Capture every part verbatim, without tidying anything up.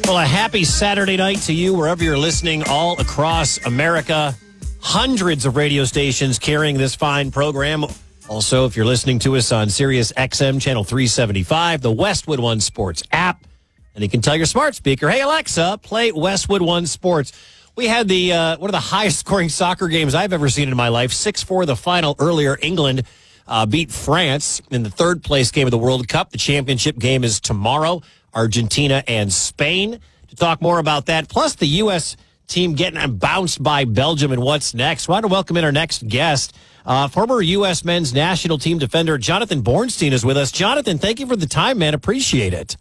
Well, a happy Saturday night to you wherever you're listening all across America. Hundreds of radio stations carrying this fine program. Also, if you're listening to us on Sirius X M Channel three seventy-five, the Westwood One Sports app, and you can tell your smart speaker, hey, Alexa, play Westwood One Sports. We had the uh, one of the highest scoring soccer games I've ever seen in my life. six four the final earlier. England uh, beat France in the third place game of the World Cup. The championship game is tomorrow. Argentina and Spain. To talk more about that, plus the U S team getting bounced by Belgium and what's next, I want to welcome in our next guest. Uh, former U S men's national team defender Jonathan Bornstein is with us. Jonathan, thank you for the time, man. Appreciate it.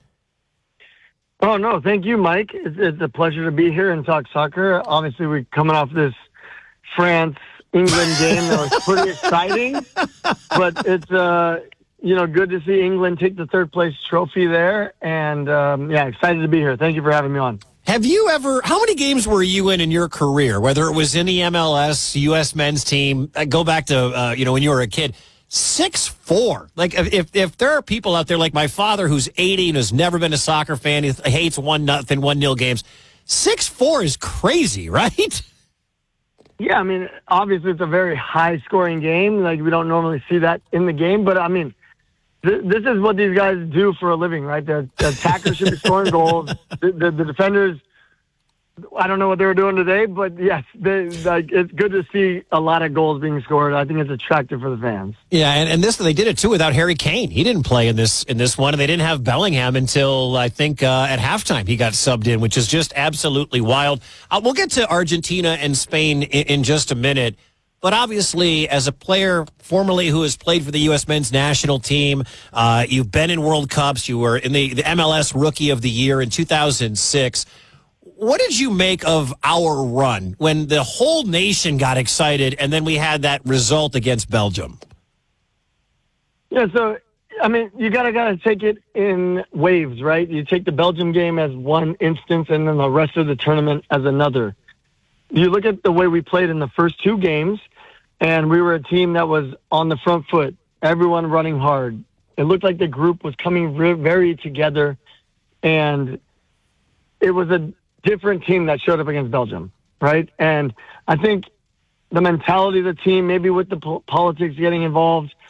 Oh, no, thank you, Mike. It's, it's a pleasure to be here and talk soccer. Obviously, we're coming off this France-England game that was pretty exciting, but it's... Uh, You know, good to see England take the third place trophy there. And, um, yeah, excited to be here. Thank you for having me on. Have you ever, how many games were you in in your career, whether it was in the M L S, U S men's team, go back to, uh, you know, when you were a kid, six four. Like, if if there are people out there like my father who's eighty and has never been a soccer fan, he hates one nothing, one nil games, six four is crazy, right? Yeah, I mean, obviously it's a very high-scoring game. Like, we don't normally see that in the game. But, I mean, this is what these guys do for a living, right? The, the attackers should be scoring goals. The, the, the defenders, I don't know what they were doing today, but yes, they, like, it's good to see a lot of goals being scored. I think it's attractive for the fans. Yeah, and, and this they did it too without Harry Kane. He didn't play in this in this one, and they didn't have Bellingham until I think uh, at halftime he got subbed in, which is just absolutely wild. Uh, we'll get to Argentina and Spain in, in just a minute. But obviously, as a player formerly who has played for the U S men's national team, uh, you've been in World Cups. You were in the, the M L S Rookie of the Year in two thousand six. What did you make of our run when the whole nation got excited and then we had that result against Belgium? Yeah, so, I mean, you got to gotta take it in waves, right? You take the Belgium game as one instance and then the rest of the tournament as another. You look at the way we played in the first two games, and we were a team that was on the front foot, everyone running hard. It looked like the group was coming re- very together, and it was a different team that showed up against Belgium, right? And I think the mentality of the team, maybe with the po- politics getting involved,